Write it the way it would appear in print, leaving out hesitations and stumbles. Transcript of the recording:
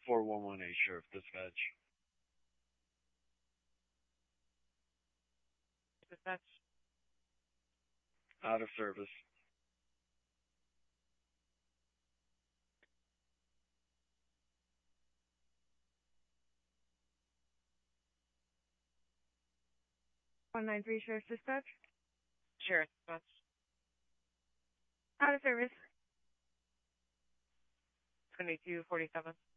411A, Sheriff Dispatch. Dispatch. Out of service. (193) Sheriff Dispatch. Sheriff Dispatch. Out of service. 2247.